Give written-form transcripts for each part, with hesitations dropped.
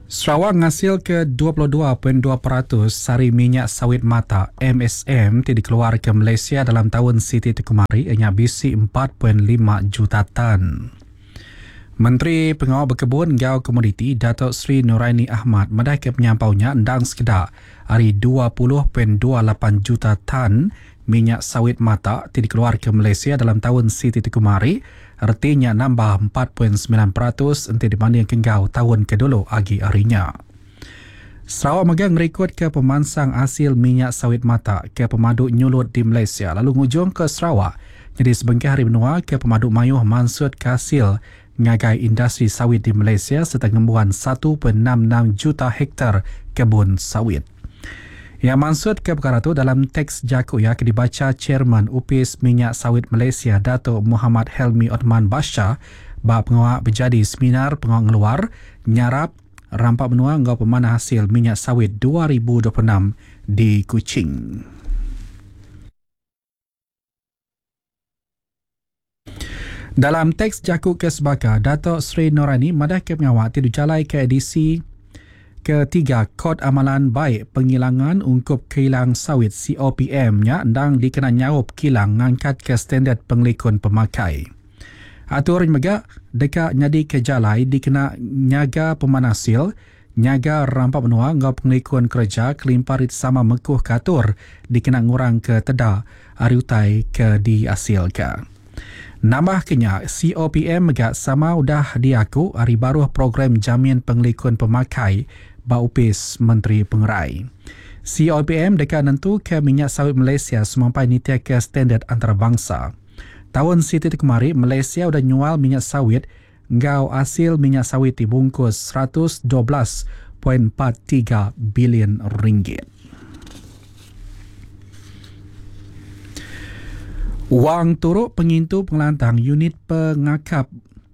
Sarawak ngasil ke 22.2% sari minyak sawit mata MSM dikeluar ke Malaysia dalam tahun siti itu kemari ianya bisi 4.5 juta tan. Menteri Pengawal Berkebun Gau Komoditi Datuk Seri Nuraini Ahmad mendaki penyampaunya ndang sekedar hari 20.28 juta tan minyak sawit mata dikeluar ke Malaysia dalam tahun siti itu kemari, artinya nambah 4.9% dibandingkan Gau tahun kedulu agi harinya. Sarawak megang rekod ke pemansang hasil minyak sawit mata ke pemaduk nyulut di Malaysia lalu ngujung ke Sarawak. Jadi sebengkah hari benua ke pemaduk mayuh mansut ke hasil ngagai industri sawit di Malaysia serta ngembuhan 1.66 juta hektar kebun sawit. Yang maksud ke perkara itu dalam teks jakuk yang dibaca Chairman UPIS Minyak Sawit Malaysia Datuk Muhammad Helmi Othman Basha bab pengawal berjadi seminar pengawal ngeluar nyarap rampak benua ngau pemanah hasil minyak sawit 2026 di Kuching. Dalam teks jakuk ke sebaga, Datuk Seri Nuraini madah ke pengawal tidur jalai ke edisi ketiga Kod Amalan Baik Penghilangan Ungkup Kilang Sawit COPM-nya ndang dikenal nyawab kilang ngangkat ke standard penglikun pemakai. Aturan megak dekat nyadi ke jalai dikena nyaga pemanasil, nyaga rampak benua ngau penglikun kerja kelimparit sama mekuh katur dikena ngurang ke teda ariutai ke dihasilkan. Nambah kenya COPM megak sama udah diaku hari baru program jamin penglikun pemakai Baupis Menteri Pengerai. COPM dekat nentu ke minyak sawit Malaysia semampai nitia ke standard antarabangsa. Tahun siti kemari Malaysia udah nyual minyak sawit ngau hasil minyak sawit dibungkus 112.43 bilion ringgit. Wang turut pengintu pengelantang unit pengakap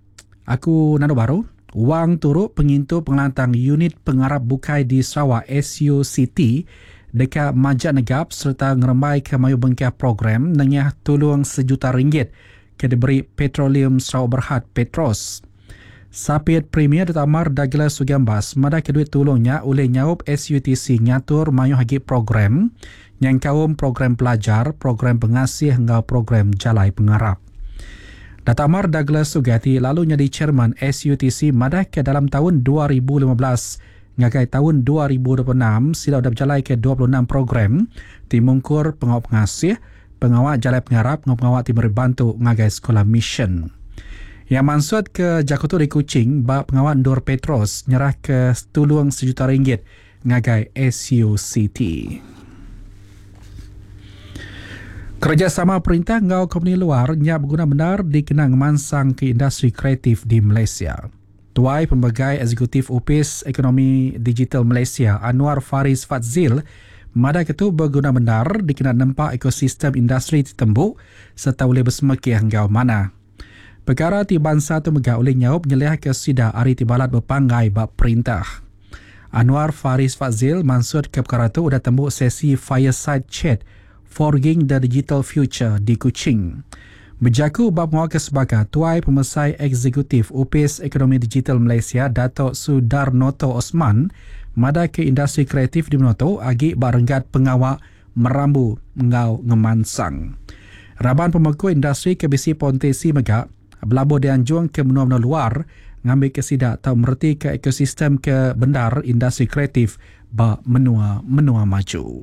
Wang turut pengintu pengelantang unit pengarap bukai di Sarawak SUCT dekat Majak Negap serta ngerembai ke mayu bengkah program nengah tolong RM1 juta ke diberi Petroleum Sarawak Berhad Petros. Sapit Premier Datuk Amar Douglas Sugambas madah kedua tolongnya oleh nyawab SUTC ngatur mayu hagi program yang kaum program pelajar, program pengasih hingga program jalai pengarap. Datuk Amar Douglas Sugati lalu jadi chairman SUTC madah ke dalam tahun 2015 ngagai tahun 2026 sila udah berjalai ke 26 program timungkur pengawal pengasih, pengawal jalai pengarap, pengawal timur bantu ngagai sekolah mission. Yang maksud ke Jakarta di Kuching, bak pengawal Nur Petros nyerah ke tolong RM1 juta ngagai SUCT. Kerjasama perintah ngau company luar nyak berguna benar dikenang mansang ke industri kreatif di Malaysia. Tuai Pembagai Eksekutif UPIS Ekonomi Digital Malaysia Anwar Faris Fadzil madah ketu berguna benar dikenang nampak ekosistem industri ditembuk serta boleh bersemekih ngau mana. Perkara tiban satu megak oleh nyawab nyelih ke sida hari tibalat berpanggai bab perintah. Anwar Faris Fadzil maksud ke perkara itu sudah tembuk sesi fireside chat Forging the Digital Future di Kuching. Berjaku bab mewakil sebagai Tuai Pemesai Eksekutif UPIS Ekonomi Digital Malaysia Datuk Sudarnoto Osman madah ke industri kreatif di Menoto agi barenggat pengawak merambu ngau ngemansang. Raban pemangku industri kebisi Pontesi megak belabur dianjung ke menua-menua luar ngambil kesidak atau mereti ke ekosistem ke bendar industri kreatif ba menua maju.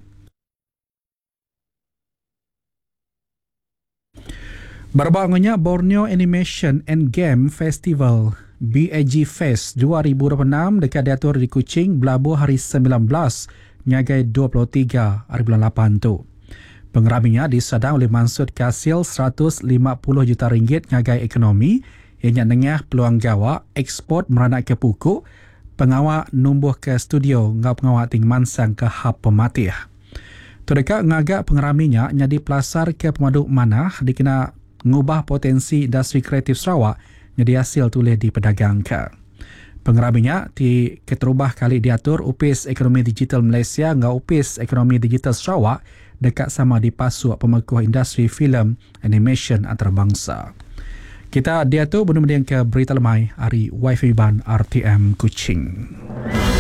Berbangunnya Borneo Animation and Game Festival BAG Fest 2026 dekat diatur di Kuching belabur hari 19 nyagai 23 hari bulan 8 tu. Pengeraminya disadang oleh maksud hasil RM150 juta ngagai ekonomi ianya nengah peluang gawa ekspor meranak ke puku pengawak numbuh ke studio ngau pengawak ting mansang ke hab pematih. Terdekat ngagak pengeraminya nyadi pelasar ke pemaduk manah dikena ngubah potensi industri kreatif Sarawak jadi hasil tulis diperdagangkan. Pengeraminya di keterubah kali diatur UPIS Ekonomi Digital Malaysia ngau UPIS Ekonomi Digital Sarawak dekat sama di pasuk pemekuh industri filem animation antarabangsa. Kita dia tu benar-benar ke berita lemai hari Wi-Fi Ban RTM Kuching.